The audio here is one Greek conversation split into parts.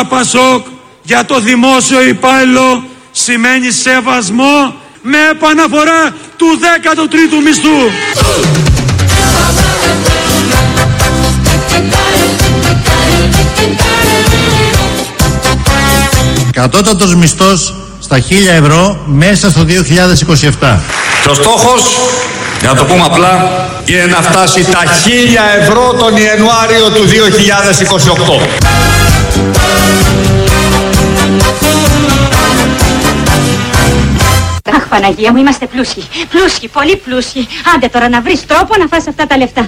Τώρα Πασόκ για το δημόσιο υπάλληλο σημαίνει σεβασμό με επαναφορά του 13ου μισθού. Κατώτατος μισθός στα 1.000 ευρώ μέσα στο 2027. Και ο στόχος, για να το πούμε απλά, είναι να φτάσει τα 1.000 ευρώ τον Ιανουάριο του 2028. Αχ, Παναγία μου, είμαστε πλούσιοι. Πλούσιοι, πολύ πλούσιοι. Άντε τώρα να βρεις τρόπο να φας αυτά τα λεφτά.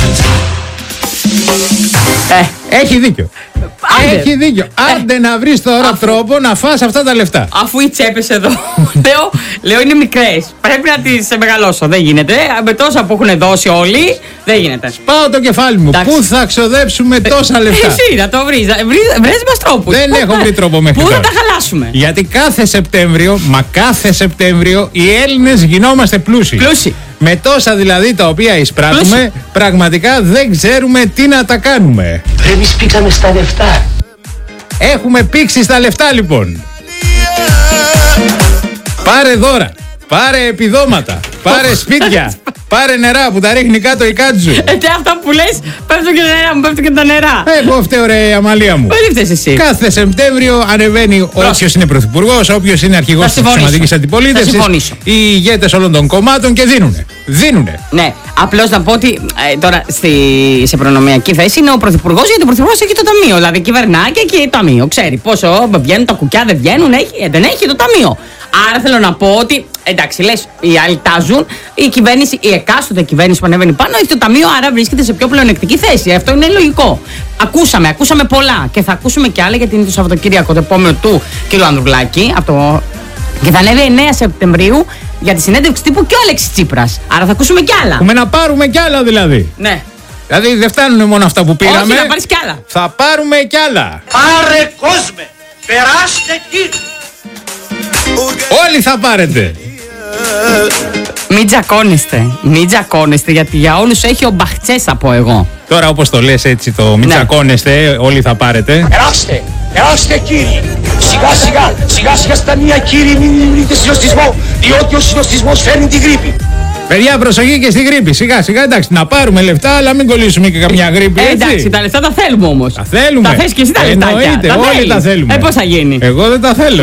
Έχει δίκιο. Έχει δίκιο. Άντε να βρεις τώρα τρόπο να φας αυτά τα λεφτά. Αφού οι τσέπες εδώ, λέω είναι μικρές. Πρέπει να τις μεγαλώσω. Δεν γίνεται. Με τόσα που έχουν δώσει όλοι, δεν γίνεται. Πάω το κεφάλι μου. Πού θα ξοδέψουμε τόσα λεφτά? Εσύ να το βρεις. Βρες μας τρόπους. Δεν έχω βρει τρόπο μέχρι τώρα. Πού θα τα χαλάσουμε? Γιατί κάθε Σεπτέμβριο, οι Έλληνες γινόμαστε πλούσιοι. Με τόσα δηλαδή τα οποία εισπράττουμε, πραγματικά δεν ξέρουμε τι να τα κάνουμε. Εμείς πήξαμε στα λεφτά. Έχουμε πήξει στα λεφτά λοιπόν. Πάρε δώρα, πάρε επιδόματα, πάρε σπίτια, πάρε νερά που τα ρίχνει κάτω η Κάτζου. Αυτά που λες, πέφτουν και τα νερά μου, πέφτουν και τα νερά. Εγώ φταίω ρε Αμαλία μου. Πολύ φταίς εσύ. Κάθε Σεπτέμβριο ανεβαίνει όποιος είναι πρωθυπουργός, όποιος είναι αρχηγός της Σωματικής Αντιπολίτευσης, οι ηγέτες όλων των κομμάτων και δίνουνε. Ναι, απλώς να πω ότι τώρα σε προνομιακή θέση είναι ο πρωθυπουργός, γιατί ο πρωθυπουργός έχει το ταμείο. Δηλαδή κυβερνά και έχει το ταμείο. Ξέρει πόσο βγαίνουν τα κουκιά, δεν βγαίνουν, δεν έχει το ταμείο. Άρα θέλω να πω ότι εντάξει, λες, οι άλλοι τάζουν, η κυβέρνηση, η εκάστοτε κυβέρνηση που ανέβαίνει πάνω έχει το ταμείο, άρα βρίσκεται σε πιο πλεονεκτική θέση. Αυτό είναι λογικό. Ακούσαμε πολλά και θα ακούσουμε κι άλλα, γιατί είναι το Σαββατοκύριακο το επόμενο του κ. Ανδρουλάκη. Και θα ανέβει 9 Σεπτεμβρίου για τη συνέντευξη τύπου και ο Αλέξης Τσίπρας. Άρα θα ακούσουμε κι άλλα. Έχουμε να πάρουμε κι άλλα δηλαδή. Ναι. Δηλαδή δεν φτάνουν μόνο αυτά που πήραμε. Όχι, να πάρεις κι άλλα. Θα πάρουμε κι άλλα. Πάρε κόσμε, περάστε εκεί. Όλοι θα πάρετε. Μην τζακώνεστε, γιατί για όλους έχει ο Μπαχτσές, θα πω εγώ. Τώρα όπως το λες έτσι, το μην τζακώνεστε, όλοι θα πάρετε. Περάστε κύριοι. Σιγά σιγά στα μία κύριοι, μην βρείτε συνοστισμό, διότι ο συνοστισμός φέρνει την γρίπη. Παιδιά, προσοχή και στη γρίπη. Σιγά σιγά, εντάξει, να πάρουμε λεφτά, αλλά μην κολλήσουμε και καμιά γρίπη. Εντάξει, τα λεφτά τα θέλουμε όμως. Τα θέλουμε. Τα θες και εσύ τα λεφτά. Εννοείται, όλοι τα θέλουμε. Πώς θα γίνει? Εγώ δεν τα θέλω.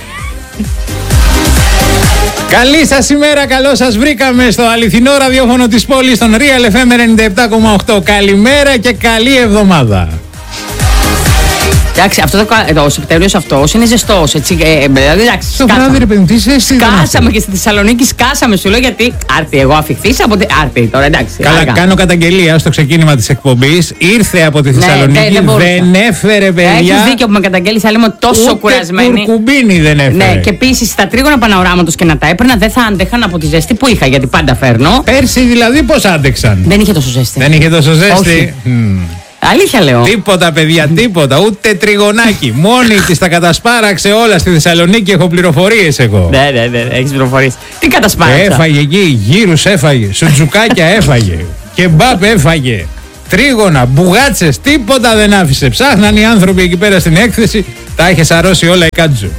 Καλή σας ημέρα, καλώς σας βρήκαμε στο αληθινό ραδιόφωνο της πόλης, στον Real FM 97,8. Καλημέρα και καλή εβδομάδα. Εντάξει, ο Σεπτέμβριος αυτός είναι ζεστός, έτσι, δηλαδή, εντάξει, το βράδυ ρε παιδί, τι ζέστη. Σκάσαμε και στη Θεσσαλονίκη, σκάσαμε, σου λέω, γιατί άρτη εγώ αφιχθείς από άρτη τώρα, εντάξει. Καλά, κάνω καταγγελία στο ξεκίνημα της εκπομπής. Ήρθε από τη Θεσσαλονίκη, δεν έφερε παιδιά. Έχεις δίκιο που με καταγγέλεις, αλλά είμαι τόσο κουρασμένη. Ούτε κουρκουμπίνι δεν έφερε. Ναι, και επίσης τα τρίγωνα πανοράματος και να τα έπαιρνα δεν θα άντεχαν από τη ζέστη που είχα, γιατί πάντα φέρνω. Πέρσι δηλαδή πώς άντεξαν? Δεν είχε τόσο ζέστη. Δεν είχε τόσο ζέστη. Αλήθεια λέω. Τίποτα παιδιά, τίποτα. Ούτε τριγωνάκι. Μόνη της τα κατασπάραξε όλα στη Θεσσαλονίκη. Έχω πληροφορίες εγώ. Ναι, έχεις πληροφορίες. Τι κατασπάραξα? Έφαγε εκεί, γύρους έφαγε, σουτζουκάκια έφαγε, κεμπάπ έφαγε, τρίγωνα, μπουγάτσες, τίποτα δεν άφησε. Ψάχναν οι άνθρωποι εκεί πέρα στην έκθεση. Τα είχε σαρώσει όλα η Κάτζου.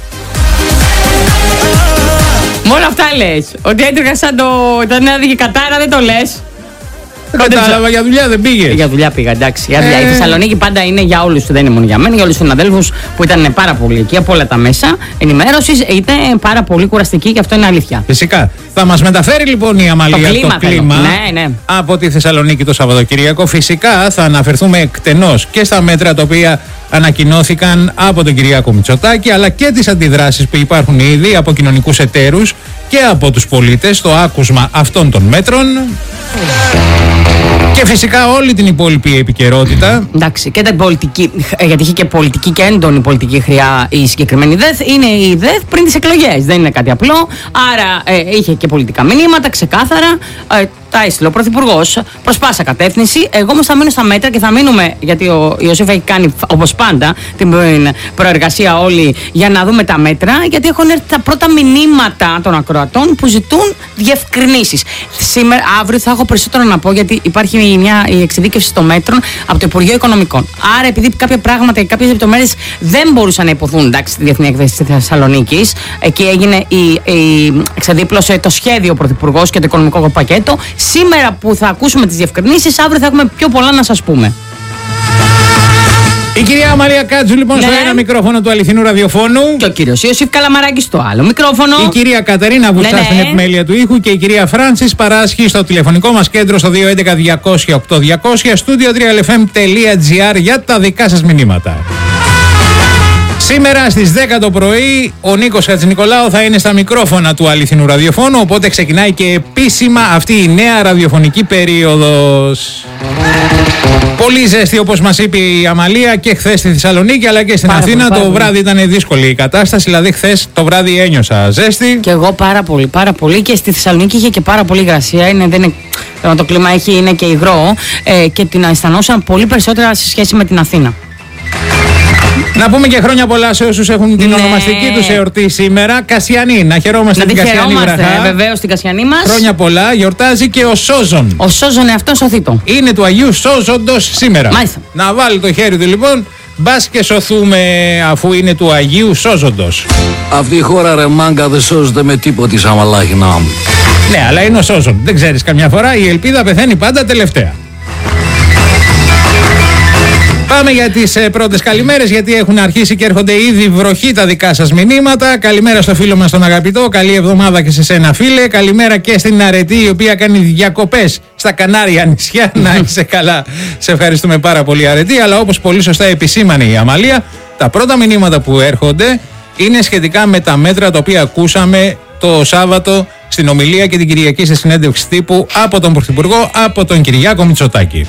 Μόνο αυτά λες. Ότι έτρεχα σαν τον άδικη κατάρα, δεν το λες. Κατάλαβα, για δουλειά δεν πήγε. Για δουλειά πήγα, εντάξει. Για δουλειά. Η Θεσσαλονίκη πάντα είναι για όλους, δεν είναι μόνο για μένα, για όλους τους συναδέλφους που ήταν πάρα πολύ εκεί από όλα τα μέσα ενημέρωσης. Ήταν πάρα πολύ κουραστική και αυτό είναι αλήθεια. Φυσικά. Θα μας μεταφέρει λοιπόν η Αμαλία το κλίμα ναι. από τη Θεσσαλονίκη το Σαββατοκύριακο. Φυσικά θα αναφερθούμε εκτενώς και στα μέτρα τα οποία ανακοινώθηκαν από τον Κυριάκο Μητσοτάκη, αλλά και τις αντιδράσεις που υπάρχουν ήδη από κοινωνικούς εταίρους και από τους πολίτες στο άκουσμα αυτών των μέτρων. Και φυσικά όλη την υπόλοιπη επικαιρότητα. Εντάξει, και την πολιτική, γιατί είχε και πολιτική και έντονη πολιτική χρειά η συγκεκριμένη ΔΕΘ. Είναι η ΔΕΘ πριν τις εκλογές, δεν είναι κάτι απλό. Άρα είχε και πολιτικά μηνύματα, ξεκάθαρα. Τα έστειλε ο Πρωθυπουργός προς πάσα κατεύθυνση. Εγώ όμως θα μείνω στα μέτρα και θα μείνουμε, γιατί ο Ιωσήφ έχει κάνει όπως πάντα την προεργασία όλη για να δούμε τα μέτρα. Γιατί έχουν έρθει τα πρώτα μηνύματα των ακροατών που ζητούν διευκρινήσεις. Σήμερα, αύριο θα έχω περισσότερο να πω, γιατί υπάρχει η εξειδίκευση των μέτρων από το Υπουργείο Οικονομικών. Άρα, επειδή κάποια πράγματα και κάποιες λεπτομέρειες δεν μπορούσαν να υποθούν, εντάξει, στη Διεθνή Έκθεση της Θεσσαλονίκης, εκεί εξεδίπλωσε το σχέδιο ο Πρωθυπουργός και το οικονομικό πακέτο. Σήμερα που θα ακούσουμε τις διευκρινήσεις, αύριο θα έχουμε πιο πολλά να σας πούμε. Η κυρία Μαρία Κάτζου λοιπόν στο ένα μικρόφωνο του αληθινού ραδιοφώνου. Και ο κύριος Ιωσήφ Καλαμαράκης στο άλλο μικρόφωνο. Η κυρία Κατερίνα Βουτσά στην επιμέλεια του ήχου και η κυρία Φράνσις Παράσχη στο τηλεφωνικό μας κέντρο στο 211-200-8200 studio3lfm.gr για τα δικά σας μηνύματα. Σήμερα στις 10 το πρωί ο Νίκος Χατζηνικολάου θα είναι στα μικρόφωνα του αληθινού ραδιοφώνου, οπότε ξεκινάει και επίσημα αυτή η νέα ραδιοφωνική περίοδος. Πολύ ζέστη όπως μας είπε η Αμαλία και χθες στη Θεσσαλονίκη αλλά και στην Αθήνα. Το βράδυ ήταν δύσκολη η κατάσταση, δηλαδή χθες το βράδυ ένιωσα ζέστη. Και εγώ πάρα πολύ και στη Θεσσαλονίκη είχε και πάρα πολύ υγρασία, το κλίμα είναι και υγρό και την αισθανόταν πολύ περισσότερα σε σχέση με την Αθήνα. Να πούμε και χρόνια πολλά σε όσους έχουν την ονομαστική τους εορτή σήμερα. Κασιανή, να χαιρόμαστε την Κασιανή βραχά. Βεβαίως την Κασιανή μας. Χρόνια πολλά, γιορτάζει και ο Σόζον. Ο Σόζον εαυτός σωθήτο. Είναι του Αγίου Σόζοντος σήμερα. Μάλιστα. Να βάλει το χέρι του λοιπόν, μπας και σωθούμε αφού είναι του Αγίου Σόζοντος. Αυτή η χώρα ρε μάγκα δεν σώζεται με τίποτη σαν μαλάχινά μου. Ναι, αλλά είναι ο Σόζον. Δεν ξέρεις, καμιά φορά η ελπίδα πεθαίνει πάντα τελευταία. Πάμε για τις πρώτες καλημέρες, γιατί έχουν αρχίσει και έρχονται ήδη βροχή τα δικά σας μηνύματα. Καλημέρα στο φίλο μας τον αγαπητό, καλή εβδομάδα και σε σένα φίλε. Καλημέρα και στην Αρετή, η οποία κάνει διακοπές στα Κανάρια νησιά. Να είσαι καλά, σε ευχαριστούμε πάρα πολύ Αρετή. Αλλά όπως πολύ σωστά επισήμανε η Αμαλία, τα πρώτα μηνύματα που έρχονται είναι σχετικά με τα μέτρα τα οποία ακούσαμε το Σάββατο στην ομιλία και την Κυριακή στη συνέντευξη τύπου από τον Πρωθυπουργό, από τον Κυριάκο Μητσοτάκη.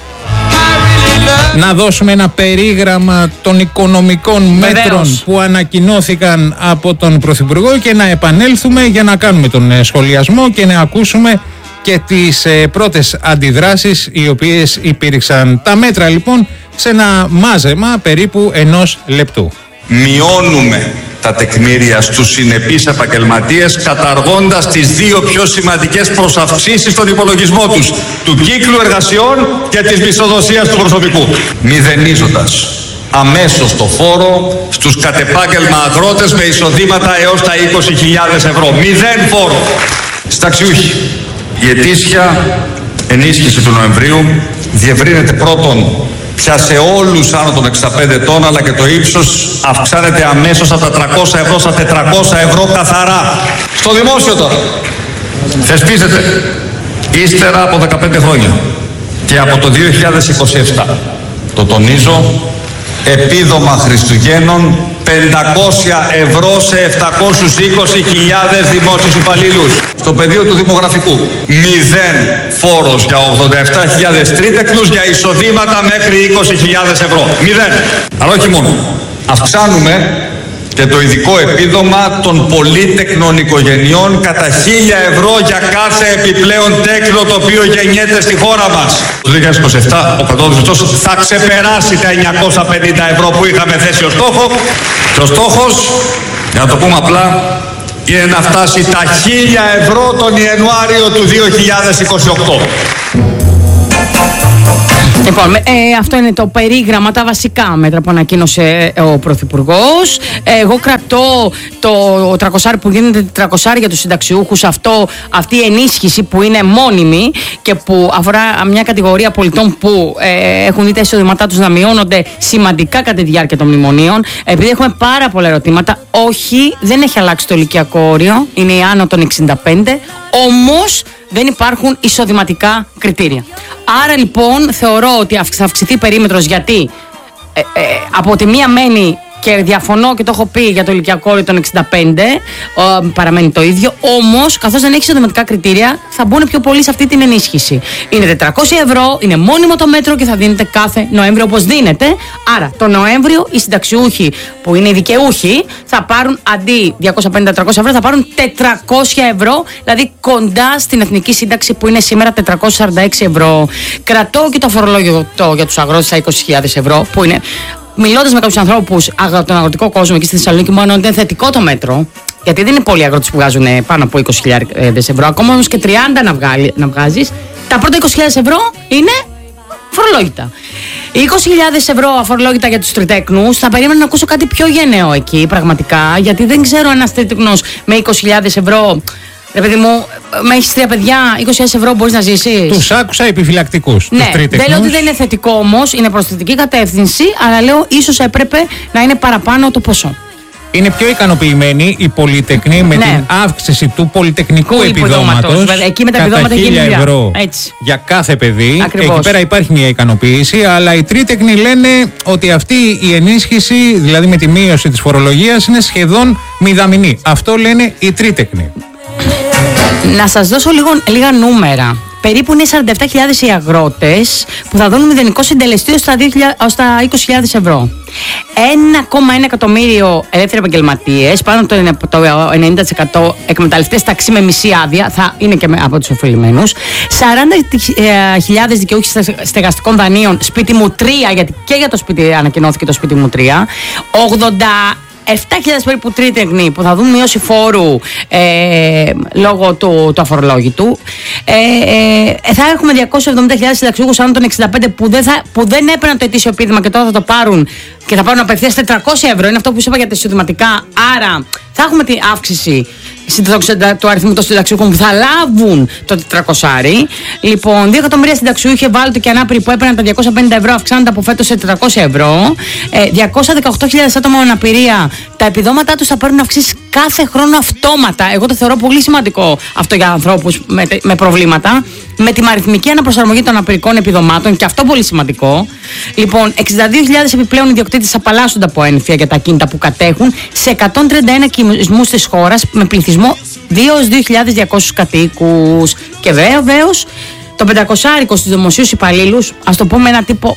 Να δώσουμε ένα περίγραμμα των οικονομικών μέτρων που ανακοινώθηκαν από τον Πρωθυπουργό και να επανέλθουμε για να κάνουμε τον σχολιασμό και να ακούσουμε και τις πρώτες αντιδράσεις οι οποίες υπήρξαν. Τα μέτρα λοιπόν σε ένα μάζεμα περίπου 1 λεπτού. Μειώνουμε τα τεκμήρια στους συνεπείς επαγγελματίες, καταργώντας τις 2 πιο σημαντικές προσαυξήσεις στον υπολογισμό τους, του κύκλου εργασιών και της μισθοδοσίας του προσωπικού. Μηδενίζοντας αμέσως το φόρο στους κατεπάγγελμα αγρότες με εισοδήματα έως τα 20.000 ευρώ. 0 φόρο. Συνταξιούχοι. Η ετήσια ενίσχυση του Νοεμβρίου διευρύνεται πρώτον πια σε όλους άνω των 65 ετών, αλλά και το ύψος αυξάνεται αμέσως από τα 300 ευρώ στα 400 ευρώ καθαρά. Στο δημόσιο τώρα θεσπίζεται ύστερα από 15 χρόνια και από το 2027, το τονίζω, επίδομα Χριστουγέννων 500 ευρώ σε 720.000 δημόσιους υπαλλήλους. Στο πεδίο του δημογραφικού 0 φόρος για 87.000 τρίτεκλους για εισοδήματα μέχρι 20.000 ευρώ. 0. Αλλά όχι μόνο. Αυξάνουμε και το ειδικό επίδομα των πολύτεκνων οικογενειών κατά 1.000 ευρώ για κάθε επιπλέον τέκνο το οποίο γεννιέται στη χώρα μας. Το 2027 ο πρωτόδρομος θα ξεπεράσει τα 950 ευρώ που είχαμε θέσει ως στόχο και ο στόχος, για να το πούμε απλά, είναι να φτάσει τα 1.000 ευρώ τον Ιανουάριο του 2028. Λοιπόν, αυτό είναι το περίγραμμα, τα βασικά μέτρα που ανακοίνωσε ο Πρωθυπουργός. Εγώ κρατώ το 300 που γίνεται 300 για τους συνταξιούχους, αυτή η ενίσχυση που είναι μόνιμη και που αφορά μια κατηγορία πολιτών που έχουν δει τα εισοδήματά τους να μειώνονται σημαντικά κατά τη διάρκεια των μνημονίων. Επειδή έχουμε πάρα πολλά ερωτήματα, όχι, δεν έχει αλλάξει το ηλικιακό όριο, είναι άνω των 65, όμως δεν υπάρχουν εισοδηματικά κριτήρια. Άρα λοιπόν θεωρώ ότι θα αυξηθεί η περίμετρος, γιατί από τη μία μένει, και διαφωνώ και το έχω πει για το ηλικιακό όριο των 65, παραμένει το ίδιο, όμως καθώς δεν έχει εισοδηματικά κριτήρια θα μπουν πιο πολύ σε αυτή την ενίσχυση. Είναι 400 ευρώ, είναι μόνιμο το μέτρο και θα δίνεται κάθε Νοέμβριο όπως δίνεται. Άρα το Νοέμβριο οι συνταξιούχοι που είναι οι δικαιούχοι θα πάρουν αντί 250-300 ευρώ θα πάρουν 400 ευρώ, δηλαδή κοντά στην εθνική σύνταξη που είναι σήμερα 446 ευρώ. Κρατώ και το φορολόγιο για τους αγρότες στα 20.000 ευρώ που είναι... Μιλώντας με κάποιους ανθρώπους από τον αγροτικό κόσμο εκεί στη Θεσσαλονίκη, μόνο ότι είναι θετικό το μέτρο, γιατί δεν είναι πολλοί αγρότες που βγάζουν πάνω από 20.000 ευρώ, ακόμα όμως και 30 να βγάζεις. Τα πρώτα 20.000 ευρώ είναι φορολόγητα. 20.000 ευρώ αφορολόγητα για τους τριτέκνους. Θα περίμενα να ακούσω κάτι πιο γενναίο εκεί, πραγματικά. Γιατί δεν ξέρω ένας τρίτεκνος με 20.000 ευρώ. Ρε παιδί μου, με έχεις 3 παιδιά, 20.000 ευρώ μπορείς να ζήσεις. Τους άκουσα επιφυλακτικούς. Ναι, δεν λέω ότι δεν είναι θετικό όμως, είναι προς θετική κατεύθυνση, αλλά λέω ίσως έπρεπε να είναι παραπάνω το ποσό. Είναι πιο ικανοποιημένοι οι πολυτεχνοί με την αύξηση του πολυτεχνικού επιδόματος. Εκεί με τα επιδόματα γίνει 1.000 ευρώ για κάθε παιδί. Ακριβώς. Εκεί πέρα υπάρχει μια ικανοποίηση, αλλά οι τρίτεκνοι λένε ότι αυτή η ενίσχυση, δηλαδή με τη μείωση της φορολογίας, είναι σχεδόν μηδαμινή. Αυτό λένε οι τρίτεκνοι. Να σας δώσω λίγα νούμερα. Περίπου είναι 47.000 οι αγρότες που θα δουν μηδενικό συντελεστή ως τα 20.000 ευρώ. 1,1 εκατομμύριο ελεύθεροι επαγγελματίες, πάνω το 90% εκμεταλλευτές ταξί με μισή άδεια, θα είναι και από τους ωφελημένους. 40.000 δικαιούχοι στεγαστικών δανείων, σπίτι μου 3, γιατί και για το σπίτι ανακοινώθηκε το σπίτι μου 3. 7.000 περίπου τρίτεκνοι που θα δουν μείωση φόρου λόγω του αφορολόγητου. Θα έχουμε 270.000 συνταξιούχους άνω των 65 που δεν έπαιρναν το ετήσιο επίδομα και τώρα θα το πάρουν και θα πάρουν απευθείας 400 ευρώ. Είναι αυτό που σου είπα για τα εισοδηματικά. Άρα θα έχουμε την αύξηση του αριθμού των συνταξιούχων που θα λάβουν το 400. Λοιπόν, 2 εκατομμύρια συνταξιούχοι ευάλωτοι και ανάπηροι που έπαιρναν τα 250 ευρώ αυξάνονται από φέτος σε 400 ευρώ. 218.000 άτομα με αναπηρία, τα επιδόματά τους θα παίρνουν αυξήσεις κάθε χρόνο αυτόματα. Εγώ το θεωρώ πολύ σημαντικό αυτό για ανθρώπους με προβλήματα. Με την αριθμική αναπροσαρμογή των αναπηρικών επιδομάτων, και αυτό πολύ σημαντικό. Λοιπόν, 62.000 επιπλέον ιδιοκτήτες απαλλάσσονται από ένφια για τα ακίνητα που κατέχουν σε 131 οικισμούς της χώρας με πληθυσμό 2.200 κατοίκους. Και βέβαιως το 500 στους δημοσίους υπαλλήλους, ας το πούμε ένα τύπο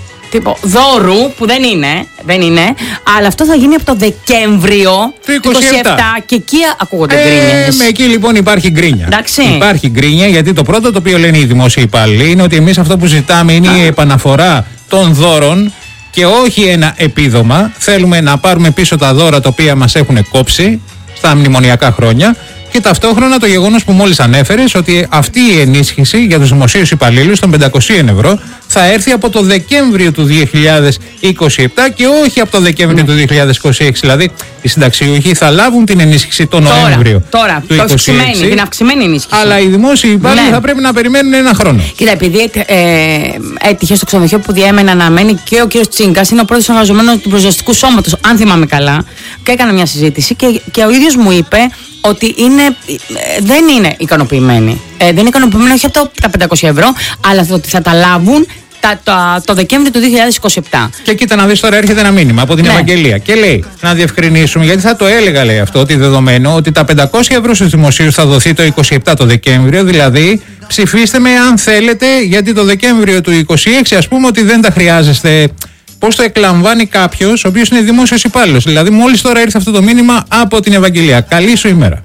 δώρου που δεν είναι, αλλά αυτό θα γίνει από το Δεκέμβριο του 2027 και εκεί ακούγονται γκρίνιες. Εκεί λοιπόν υπάρχει γκρίνια. Εντάξει. Υπάρχει γκρίνια, γιατί το πρώτο το οποίο λένε οι δημόσιοι υπάλληλοι είναι ότι εμείς αυτό που ζητάμε είναι η επαναφορά των δώρων και όχι ένα επίδομα. Θέλουμε να πάρουμε πίσω τα δώρα τα οποία μας έχουν κόψει στα μνημονιακά χρόνια. Και ταυτόχρονα το γεγονός που μόλις ανέφερες, ότι αυτή η ενίσχυση για τους δημοσίους υπαλλήλους των 500 ευρώ θα έρθει από το Δεκέμβριο του 2027 και όχι από το Δεκέμβριο του 2026. Δηλαδή οι συνταξιούχοι θα λάβουν την ενίσχυση τον Νοέμβριο του 2026, την αυξημένη ενίσχυση. αλλά οι δημόσιοι υπάλληλοι θα πρέπει να περιμένουν ένα χρόνο. Κοίτα, επειδή έτυχε στο ξενοδοχείο που διέμενα να μένει και ο κ. Τσίγκας, είναι ο πρόεδρος εργαζομένων του Προσδιοριστικού Σώματος, αν θυμάμαι καλά, και έκανα μια συζήτηση και ο ίδιος μου είπε ότι δεν είναι ικανοποιημένοι. Δεν είναι ικανοποιημένοι όχι από τα 500 ευρώ, αλλά ότι θα τα λάβουν το Δεκέμβριο του 2027. Και κοίτα να δεις, τώρα έρχεται ένα μήνυμα από την Ευαγγελία και λέει να διευκρινίσουμε, γιατί θα το έλεγα, λέει αυτό, ότι δεδομένο ότι τα 500 ευρώ στους δημοσίους θα δοθεί το 27 το Δεκέμβριο, δηλαδή ψηφίστε με αν θέλετε, γιατί το Δεκέμβριο του 26 ας πούμε ότι δεν τα χρειάζεστε. Πώς το εκλαμβάνει κάποιος ο οποίος είναι δημόσιος υπάλληλος? Δηλαδή μόλις τώρα ήρθε αυτό το μήνυμα από την Ευαγγελία. Καλή σου ημέρα.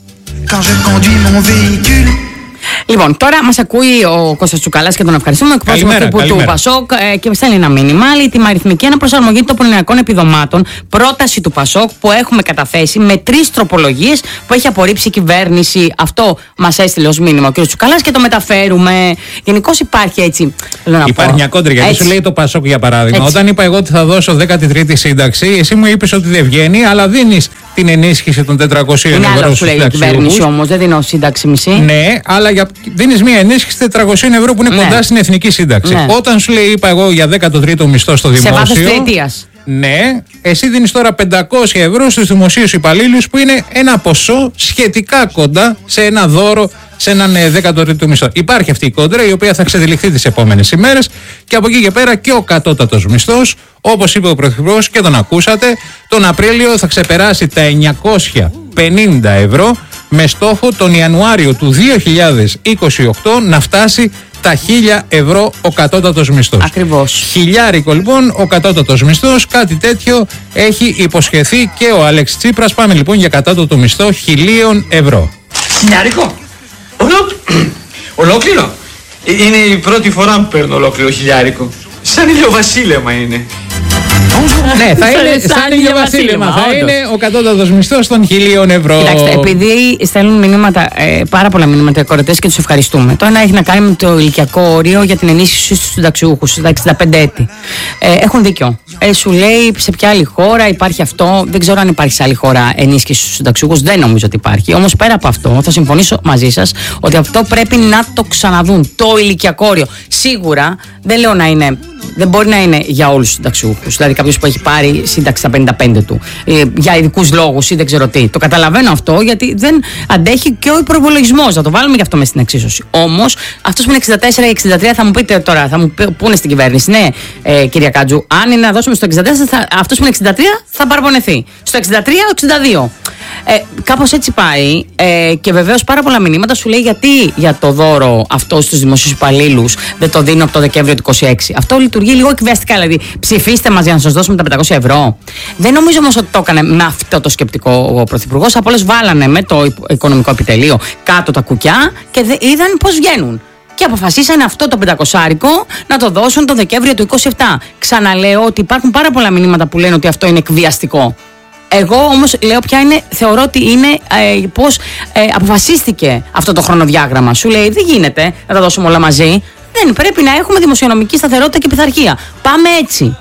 Λοιπόν, τώρα μας ακούει ο Κώστας Τσουκαλάς και τον ευχαριστούμε, εκπρόσωπο του Πασόκ, και στέλνει ένα μήνυμα. Λέει τη αριθμική αναπροσαρμογή των προνοιακών επιδομάτων, πρόταση του Πασόκ που έχουμε καταθέσει με 3 τροπολογίες που έχει απορρίψει η κυβέρνηση. Αυτό μας έστειλε ως μήνυμα ο κ. Τσουκαλάς και το μεταφέρουμε. Γενικώς υπάρχει έτσι. Υπάρχει μια κόντρα, γιατί σου λέει το Πασόκ για παράδειγμα. Έτσι. Όταν είπα εγώ ότι θα δώσω 13η σύνταξη, εσύ μου είπες ότι δεν βγαίνει, αλλά δίνεις την ενίσχυση των 400 ευρώ στους συνταξιούχους. Είναι η κυβέρνηση όμως, δεν δίνω σύνταξη μισή. Ναι, αλλά δίνεις μια ενίσχυση 400 ευρώ που είναι κοντά στην εθνική σύνταξη. Ναι. Όταν σου λέει, είπα εγώ για 13ο μισθό στο δημόσιο. Σε βάθος τριετίας. Ναι, εσύ δίνεις τώρα 500 ευρώ στους δημοσίους υπαλλήλους που είναι ένα ποσό σχετικά κοντά σε ένα δώρο, σε έναν 13ο μισθό. Υπάρχει αυτή η κόντρα η οποία θα ξεδιληχθεί τις επόμενες ημέρες και από εκεί και πέρα και ο κατώτατος μισθός, όπως είπε ο Πρωθυπουργός και τον ακούσατε, τον Απρίλιο θα ξεπεράσει τα 950 ευρώ με στόχο τον Ιανουάριο του 2028 να φτάσει τα 1.000 ευρώ ο κατώτατος μισθός. Ακριβώς. 1.000 λοιπόν ο κατώτατος μισθός, κάτι τέτοιο έχει υποσχεθεί και ο Αλέξης Τσίπρας. Πάμε λοιπόν για κατώτατο μισθό 1.000 ευρώ. 1.000. Ολόκληρο. Είναι η πρώτη φορά που παίρνω ολόκληρο 1.000. Σαν ηλιοβασίλεμα είναι. Ναι, θα είναι σαν Ήλιο Βασίλεμα. Θα είναι ο κατώτατος μισθός των 1.000 ευρώ. Κοιτάξτε, επειδή στέλνουν μηνύματα, πάρα πολλά μηνύματα οι κορετές και τους ευχαριστούμε. Το ένα έχει να κάνει με το ηλικιακό όριο για την ενίσχυση στους συνταξιούχους, στα 65 έτη. Έχουν δίκιο. Σου λέει σε ποια άλλη χώρα υπάρχει αυτό. Δεν ξέρω αν υπάρχει σε άλλη χώρα ενίσχυση στους συνταξιούχους. Δεν νομίζω ότι υπάρχει. Όμως πέρα από αυτό, θα συμφωνήσω μαζί σας ότι αυτό πρέπει να το ξαναδούν. Το ηλικιακό όριο. Σίγουρα δεν λέω να είναι. Δεν μπορεί να είναι για όλους τους συνταξιούχους. Δηλαδή, κάποιος που έχει πάρει σύνταξη στα 55 του για ειδικούς λόγους ή δεν ξέρω τι. Το καταλαβαίνω αυτό, γιατί δεν αντέχει και ο προϋπολογισμός. Θα το βάλουμε γι' αυτό μέσα στην εξίσωση. Όμως, αυτός που είναι 64 ή 63 θα μου πείτε τώρα, θα μου πούνε στην κυβέρνηση, ναι, κυρία Κάτζου, αν είναι να δώσουμε στο 64, αυτός που είναι 63 θα παραπονεθεί. Στο 63, 62. Κάπως έτσι πάει και βεβαίως πάρα πολλά μηνύματα σου λέει γιατί για το δώρο αυτό στους δημοσίους υπαλλήλους δεν το δίνω από το Δεκέμβριο του 26. Αυτό λειτουργεί λίγο εκβιαστικά, δηλαδή ψηφίστε μας για να σας δώσουμε τα 500 ευρώ. Δεν νομίζω όμως ότι το έκανε με αυτό το σκεπτικό ο Πρωθυπουργός. Απλώς βάλανε με το Οικονομικό Επιτελείο κάτω τα κουκιά και είδαν πώς βγαίνουν. Και αποφασίσανε αυτό το 500άρικο να το δώσουν το Δεκέμβριο του 27. Ξαναλέω ότι υπάρχουν πάρα πολλά μηνύματα που λένε ότι αυτό είναι εκβιαστικό. Εγώ όμως λέω ποια είναι, θεωρώ ότι είναι πώς αποφασίστηκε αυτό το χρονοδιάγραμμα. Σου λέει δεν γίνεται να τα δώσουμε όλα μαζί. Δεν πρέπει να έχουμε δημοσιονομική σταθερότητα και πειθαρχία. Πάμε έτσι.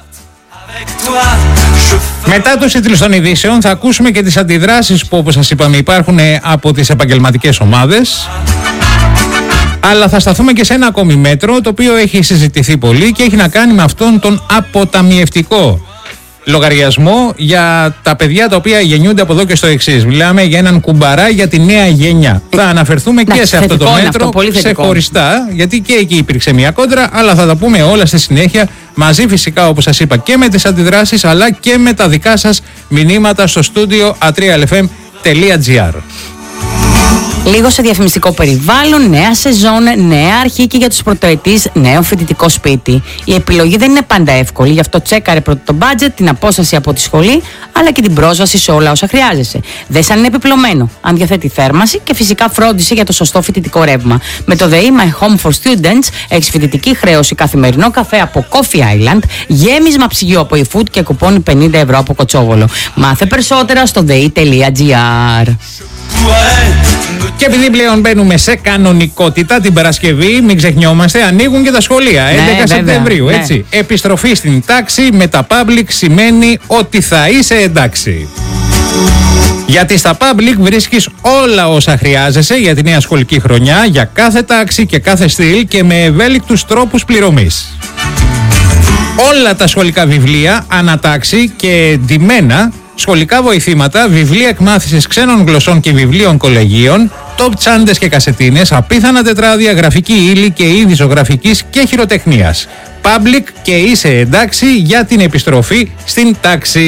Μετά τους τίτλους των ειδήσεων θα ακούσουμε και τις αντιδράσεις που όπως σας είπαμε υπάρχουν από τις επαγγελματικές ομάδες. Αλλά θα σταθούμε και σε ένα ακόμη μέτρο το οποίο έχει συζητηθεί πολύ και έχει να κάνει με αυτόν τον αποταμιευτικό λογαριασμό για τα παιδιά τα οποία γεννιούνται από εδώ και στο εξής. Μιλάμε για έναν κουμπαρά για τη νέα γενιά. Θα αναφερθούμε και σε αυτό το μέτρο ξεχωριστά, γιατί και εκεί υπήρξε μια κόντρα, αλλά θα τα πούμε όλα στη συνέχεια μαζί φυσικά όπως σας είπα και με τις αντιδράσεις αλλά και με τα δικά σας μηνύματα στο στούντιο a3lfm.gr. Λίγο σε διαφημιστικό περιβάλλον, νέα σεζόν, νέα αρχή και για τους πρωτοετής, νέο φοιτητικό σπίτι. Η επιλογή δεν είναι πάντα εύκολη, γι' αυτό τσέκαρε πρώτα το budget, την απόσταση από τη σχολή, αλλά και την πρόσβαση σε όλα όσα χρειάζεσαι. Δες αν είναι επιπλωμένο, αν διαθέτει θέρμανση και φυσικά φρόντισε για το σωστό φοιτητικό ρεύμα. Με το ΔΕΗ My Home for Students έχεις φοιτητική χρέωση, καθημερινό καφέ από Coffee Island, γέμισμα ψυγείο από eFood και κουπόνι 50 ευρώ από Κοτσόβολο. Μάθε περισσότερα στο dei.gr. Και επειδή πλέον μπαίνουμε σε κανονικότητα την Παρασκευή, μην ξεχνιόμαστε, ανοίγουν και τα σχολεία. 11 Σεπτεμβρίου, έτσι. Ναι. Επιστροφή στην τάξη με τα public σημαίνει ότι θα είσαι εντάξει. Γιατί στα public βρίσκεις όλα όσα χρειάζεσαι για τη νέα σχολική χρονιά, για κάθε τάξη και κάθε στυλ και με ευέλικτους τρόπους πληρωμής. Όλα τα σχολικά βιβλία, ανατάξη και εντυμένα, σχολικά βοηθήματα, βιβλία εκμάθησης ξένων γλωσσών και βιβλίων κολεγίων, top τσάντες και κασετίνες, απίθανα τετράδια, γραφική ύλη και είδη ζωγραφικής και χειροτεχνίας. Public και είσαι εντάξει για την επιστροφή στην τάξη.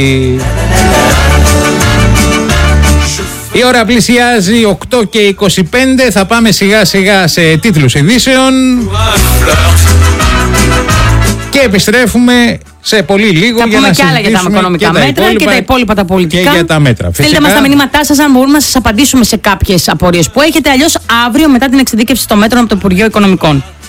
Η ώρα πλησιάζει 8 και 25, θα πάμε σιγά σιγά σε τίτλους ειδήσεων και επιστρέφουμε σε πολύ λίγο θα για να συζητήσουμε και άλλα για τα οικονομικά μέτρα και τα υπόλοιπα τα πολιτικά. Και για τα μέτρα. Στείλτε μας τα μηνύματά σας αν μπορούμε να σας απαντήσουμε σε κάποιες απορίες που έχετε. Αλλιώς αύριο μετά την εξειδίκευση των μέτρων από το Υπουργείο Οικονομικών.